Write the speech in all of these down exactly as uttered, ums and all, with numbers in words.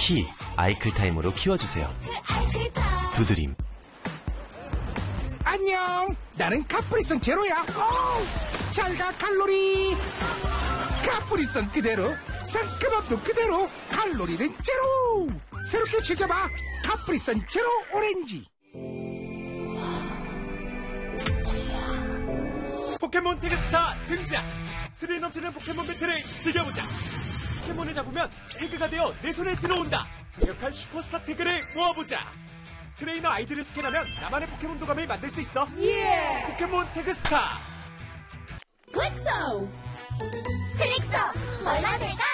키 아이클타임으로 키워주세요. 두드림. 안녕, 나는 카프리선 제로야. 잘가 칼로리. 카프리선 그대로, 상큼함도 그대로, 칼로리는 제로. 새롭게 즐겨봐, 카프리선 제로 오렌지. 포켓몬 태그스타 등장! 스릴 넘치는 포켓몬 배틀을 즐겨보자! 포켓몬을 잡으면 태그가 되어 내 손에 들어온다! 강력한 슈퍼스타 태그를 모아보자! 트레이너 아이디를 스캔하면 나만의 포켓몬 도감을 만들 수 있어! 예! 포켓몬 태그스타! 클릭소! 클릭소! 얼마들까?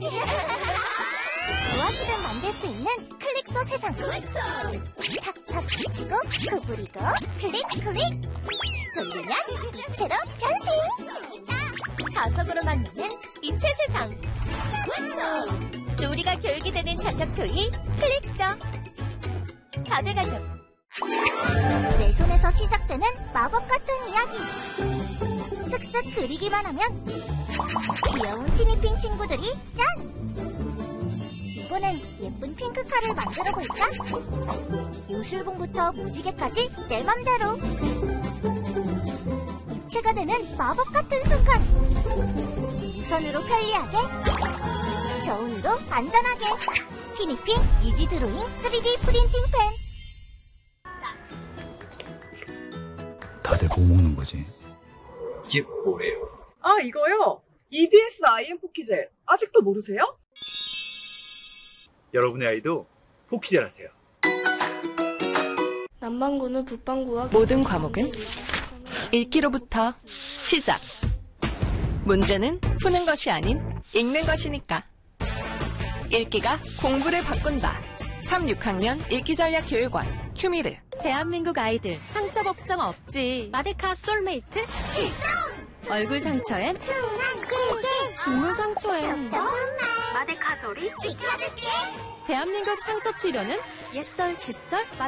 무엇이든 만들 수 있는 클릭소 세상. 클릭소! 착착 붙이고 구부리고 클릭 클릭 돌리면 이체로 변신. 자석으로 만드는 이체 세상. 클릭소! 놀이가 교육이 되는 자석 토이 클릭소. 가베 가족. 내 손에서 시작되는 마법 같은 이야기. 슥슥 그리기만 하면 귀여운 티니핑 친구들이 짠! 이번엔 예쁜 핑크카를 만들어 볼까? 요술봉부터 무지개까지 내 맘대로. 입체가 되는 마법 같은 순간. 무선으로 편리하게, 저온으로 안전하게. 티니핑 이지 드로잉 쓰리디 프린팅 펜. 다들 뭐 먹는 거지? 이게 뭐래요? 아, 이거요? 이비에스 아이엠 포키젤. 아직도 모르세요? 여러분의 아이도 포키젤하세요. 남반구는 북반구와 모든 과목은 읽기로부터 시작. 문제는 푸는 것이 아닌 읽는 것이니까. 읽기가 공부를 바꾼다. 삼, 육 학년 읽기전략교육원 큐미르. 대한민국 아이들 상처 걱정 없지. 마데카 솔메이트 출동! 얼굴 상처엔 순한 꿀꿀, 주물 상처엔 마데카 소리 지켜줄게. 대한민국 상처 치료는 옛설 칫솔 마데카